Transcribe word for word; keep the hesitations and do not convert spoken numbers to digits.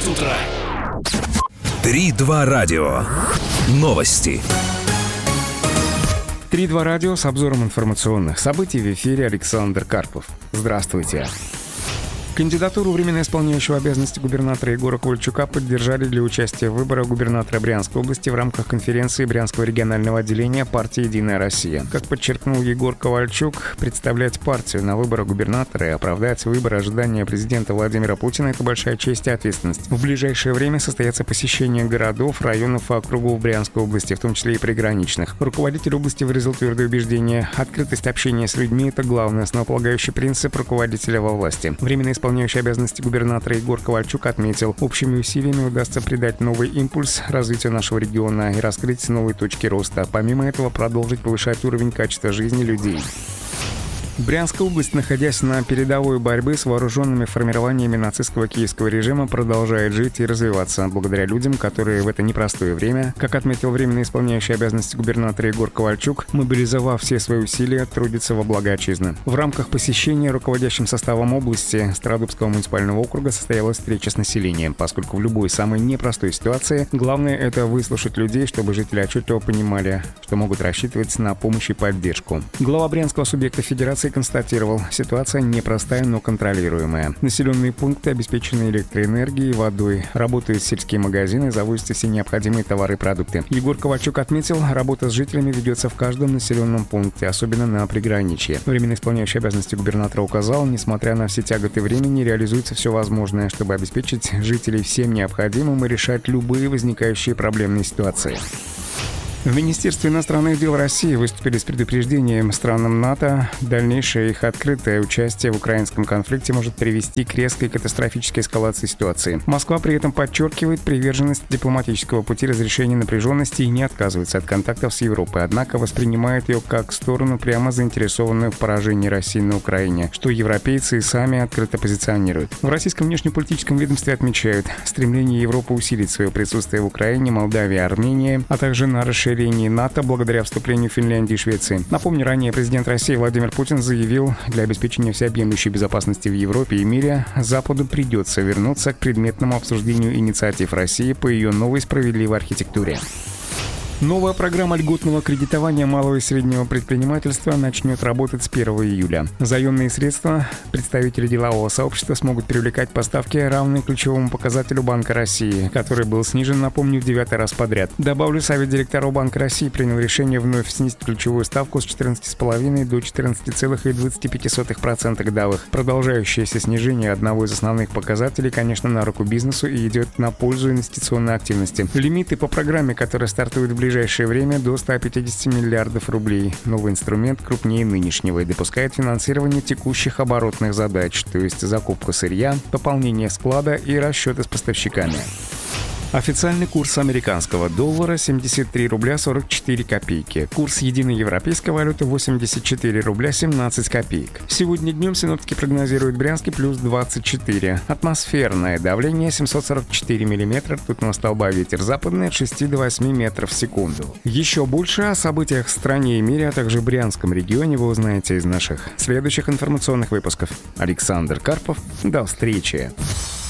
Факт утра. Три-два радио. Новости. Три-два радио с обзором информационных событий в эфире Александр Карпов. Здравствуйте. Кандидатуру временно исполняющего обязанности губернатора Егора Ковальчука поддержали для участия в выборах губернатора Брянской области в рамках конференции Брянского регионального отделения партии «Единая Россия». Как подчеркнул Егор Ковальчук, представлять партию на выборах губернатора и оправдать выбор ожидания президента Владимира Путина – это большая честь и ответственность. В ближайшее время состоятся посещения городов, районов и округов Брянской области, в том числе и приграничных. Руководитель области выразил твердое убеждение: открытость общения с людьми – это главный основополагающий принцип руководителя во власти. Временно исполняющий обязанности губернатора Егор Ковальчук отметил, общими усилиями удастся придать новый импульс развитию нашего региона и раскрыть новые точки роста. Помимо этого, продолжить повышать уровень качества жизни людей. Брянская область, находясь на передовой борьбы с вооруженными формированиями нацистского киевского режима, продолжает жить и развиваться благодаря людям, которые в это непростое время, как отметил временно исполняющий обязанности губернатора Егор Ковальчук, мобилизовав все свои усилия, трудится во благо отчизны. В рамках посещения руководящим составом области Стародубского муниципального округа состоялась встреча с населением, поскольку в любой самой непростой ситуации главное — это выслушать людей, чтобы жители отчетливо понимали, что могут рассчитывать на помощь и поддержку. Глава Брянского субъекта федерации констатировал, ситуация непростая, но контролируемая. Населенные пункты обеспечены электроэнергией и водой, работают сельские магазины, завозятся все необходимые товары и продукты. Егор Ковальчук отметил, работа с жителями ведется в каждом населенном пункте, особенно на приграничье. Временно исполняющий обязанности губернатора указал, несмотря на все тяготы времени, реализуется все возможное, чтобы обеспечить жителей всем необходимым и решать любые возникающие проблемные ситуации. В Министерстве иностранных дел России выступили с предупреждением странам НАТО. Дальнейшее их открытое участие в украинском конфликте может привести к резкой катастрофической эскалации ситуации. Москва при этом подчеркивает приверженность дипломатического пути разрешения напряженности и не отказывается от контактов с Европой, однако воспринимает ее как сторону, прямо заинтересованную в поражении России на Украине, что европейцы и сами открыто позиционируют. В российском внешнеполитическом ведомстве отмечают стремление Европы усилить свое присутствие в Украине, Молдавии, Армении, а также на расширение НАТО благодаря вступлению Финляндии и Швеции. Напомню, ранее президент России Владимир Путин заявил, для обеспечения всеобъемлющей безопасности в Европе и мире Западу придется вернуться к предметному обсуждению инициатив России по ее новой справедливой архитектуре. Новая программа льготного кредитования малого и среднего предпринимательства начнет работать с первого июля. Заемные средства представители делового сообщества смогут привлекать по ставке, равной ключевому показателю Банка России, который был снижен, напомню, в девятый раз подряд. Добавлю, Совет директоров Банка России принял решение вновь снизить ключевую ставку с четырнадцати целых пяти десятых до четырнадцати целых двадцати пяти сотых процента годовых. Продолжающееся снижение одного из основных показателей, конечно, на руку бизнесу и идет на пользу инвестиционной активности. Лимиты по программе, которая стартует в ближайшее В ближайшее время до ста пятидесяти миллиардов рублей. Новый инструмент крупнее нынешнего и допускает финансирование текущих оборотных задач, то есть закупку сырья, пополнение склада и расчеты с поставщиками. Официальный курс американского доллара – семьдесят три рубля сорок четыре копейки. Курс единой европейской валюты – восемьдесят четыре рубля семнадцать копеек. Сегодня днем синоптики прогнозируют Брянске плюс двадцать четыре. Атмосферное давление семьсот сорок четыре миллиметра, ртутного столба ветер западный от шести до восьми метров в секунду. Еще больше о событиях в стране и мире, а также в Брянском регионе вы узнаете из наших следующих информационных выпусков. Александр Карпов. До встречи.